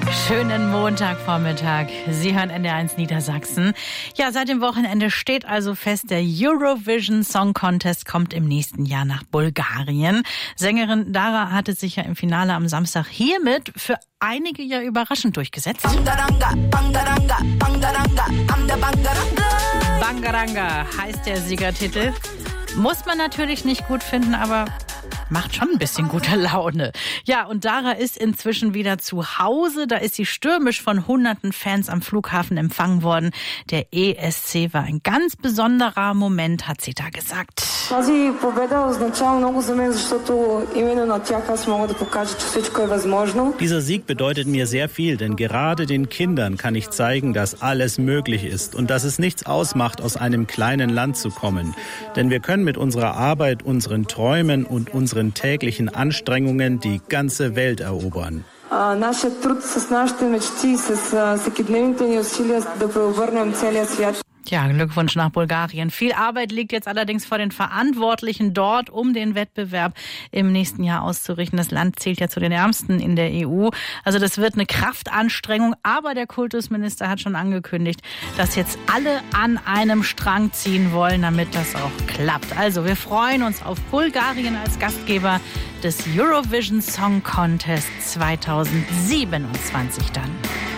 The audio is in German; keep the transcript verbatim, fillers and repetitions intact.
Schönen Montagvormittag. Sie hören N D R eins Niedersachsen. Ja, seit dem Wochenende steht also fest, der Eurovision Song Contest kommt im nächsten Jahr nach Bulgarien. Sängerin Dara hatte sich ja im Finale am Samstag hiermit für einige ja überraschend durchgesetzt. Bangaranga, Bangaranga, Bangaranga, Bangaranga. Bangaranga heißt der Siegertitel. Muss man natürlich nicht gut finden, aber macht schon ein bisschen gute Laune. Ja, und Dara ist inzwischen wieder zu Hause. Da ist sie stürmisch von hunderten Fans am Flughafen empfangen worden. Der E S C war ein ganz besonderer Moment, hat sie da gesagt. Dieser Sieg bedeutet mir sehr viel, denn gerade den Kindern kann ich zeigen, dass alles möglich ist und dass es nichts ausmacht, aus einem kleinen Land zu kommen. Denn wir können mit unserer Arbeit, unseren Träumen und unseren täglichen Anstrengungen die ganze Welt erobern. Ja, Glückwunsch nach Bulgarien. Viel Arbeit liegt jetzt allerdings vor den Verantwortlichen dort, um den Wettbewerb im nächsten Jahr auszurichten. Das Land zählt ja zu den ärmsten in der E U. Also das wird eine Kraftanstrengung. Aber der Kultusminister hat schon angekündigt, dass jetzt alle an einem Strang ziehen wollen, damit das auch klappt. Also wir freuen uns auf Bulgarien als Gastgeber des Eurovision Song Contest zweitausendsiebenundzwanzig dann.